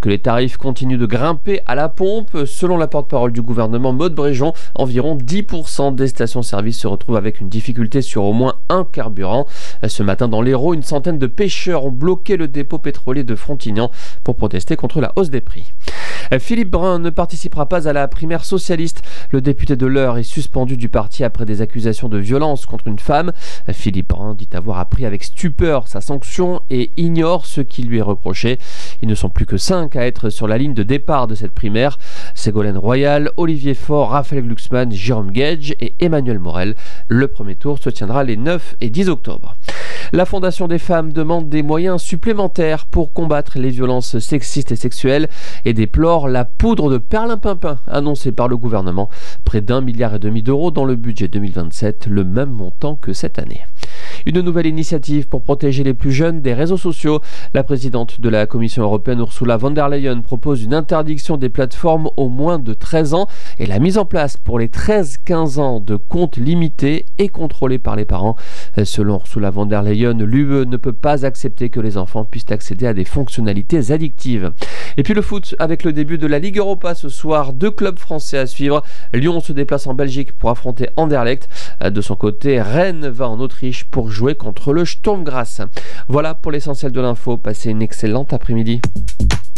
que les tarifs continuent de grimper à la pompe. Selon la porte-parole du gouvernement Maud Bréjon, environ 10% des stations-service se retrouvent avec une difficulté sur au moins un carburant. Ce matin dans l'Hérault, une centaine de pêcheurs ont bloqué le dépôt pétrolier de Frontignan pour protester contre la hausse des prix. Philippe Brun ne participera pas à la primaire socialiste. Le député de l'Eure est suspendu du parti après des accusations de violence contre une femme. Philippe Brun dit avoir appris avec stupeur sa sanction et ignore ce qui lui est reproché. Ils ne sont plus que 5 à être sur la ligne de départ de cette primaire. Ségolène Royal, Olivier Faure, Raphaël Glucksmann, Jérôme Gage et Emmanuel Morel. Le premier tour se tiendra les 9 et 10 octobre. La Fondation des femmes demande des moyens supplémentaires pour combattre les violences sexistes et sexuelles et déplore la poudre de perlimpinpin annoncée par le gouvernement. Près d'1,5 milliard d'euros dans le budget 2027, le même montant que cette année. Une nouvelle initiative pour protéger les plus jeunes des réseaux sociaux. La présidente de la Commission européenne Ursula von der Leyen propose une interdiction des plateformes aux moins de 13 ans et la mise en place pour les 13-15 ans de comptes limités et contrôlés par les parents. Selon Ursula von der Leyen, l'UE ne peut pas accepter que les enfants puissent accéder à des fonctionnalités addictives. Et puis le foot, avec le début de la Ligue Europa ce soir, 2 clubs français à suivre. Lyon se déplace en Belgique pour affronter Anderlecht. De son côté, Rennes va en Autriche pour jouer contre le Sturm Graz. Voilà pour l'essentiel de l'info. Passez une excellente après-midi.